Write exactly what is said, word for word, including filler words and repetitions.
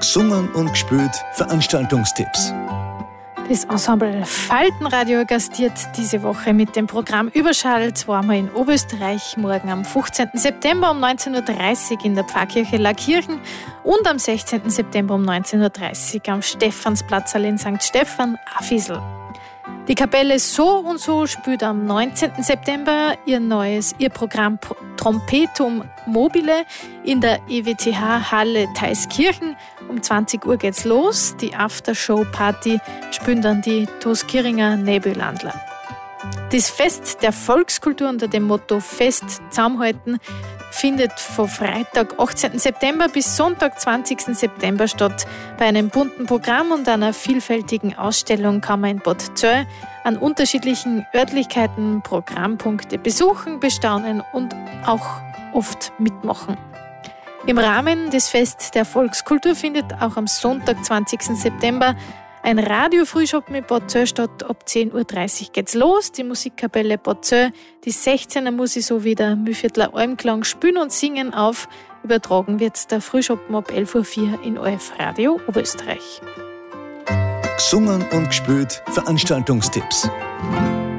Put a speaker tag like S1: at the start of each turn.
S1: Gesungen und gespielt Veranstaltungstipps.
S2: Das Ensemble Faltenradio gastiert diese Woche mit dem Programm Überschall zweimal in Oberösterreich, morgen am fünfzehnten September um neunzehn Uhr dreißig in der Pfarrkirche Lackirchen und am sechzehnten September um neunzehn Uhr dreißig am Stephansplatzl in Sankt Stephan, Afisl. Die Kapelle So und So spielt am neunzehnten September ihr neues ihr Programm Trompetum Mobile in der E W T H-Halle Theiskirchen. Um zwanzig Uhr geht's los. Die Aftershow-Party spielen dann die Toskiringer Nebellandler. Das Fest der Volkskultur unter dem Motto Fest zusammenhalten findet von Freitag, achtzehnten September bis Sonntag, zwanzigsten September statt. Bei einem bunten Programm und einer vielfältigen Ausstellung kann man in Bad Zöll an unterschiedlichen Örtlichkeiten Programmpunkte besuchen, bestaunen und auch oft mitmachen. Im Rahmen des Fest der Volkskultur findet auch am Sonntag, zwanzigsten September, ein Radio-Frühschoppen in Bad Zöll statt. Ab zehn Uhr dreißig geht's los. Die Musikkapelle Bad Zöll, die sechzehner Musik sowie der Mühlviertler Almklang spielen und singen auf. Übertragen wird der Frühschoppen ab elf Uhr vier in O R F Radio Oberösterreich.
S1: Gesungen und gespielt Veranstaltungstipps.